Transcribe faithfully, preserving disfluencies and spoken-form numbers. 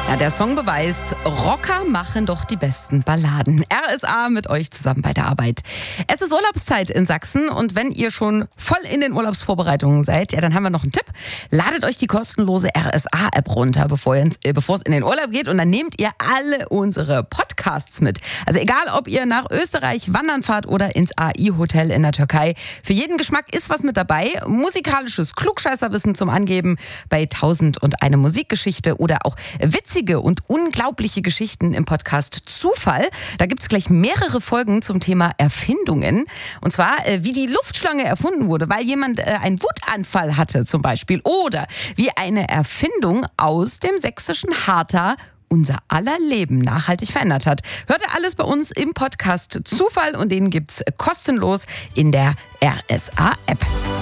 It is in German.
Ja, der Song beweist, Rocker machen doch die besten Balladen. R S A mit euch zusammen bei der Arbeit. Es ist Urlaubszeit in Sachsen und wenn ihr schon voll in den Urlaubsvorbereitungen seid, ja, dann haben wir noch einen Tipp. Ladet euch die kostenlose R S A-App runter, bevor, ihr, äh, bevor es in den Urlaub geht, und dann nehmt ihr alle unsere Podcasts mit. Also egal, ob ihr nach Österreich wandern fahrt oder ins A I-Hotel in der Türkei. Für jeden Geschmack ist was mit dabei. Musikalisches Klugscheißerwissen zum Angeben bei tausend und eine Musikgeschichte oder auch witzige und unglaubliche Geschichten im Podcast Zufall. Da gibt es gleich mehrere Folgen zum Thema Erfindungen. Und zwar, äh, wie die Luftschlange erfunden wurde, weil jemand äh, einen Wutanfall hatte zum Beispiel. Oder wie eine Erfindung aus dem sächsischen Harter unser aller Leben nachhaltig verändert hat. Hört ihr alles bei uns im Podcast Zufall und den gibt's kostenlos in der R S A-App.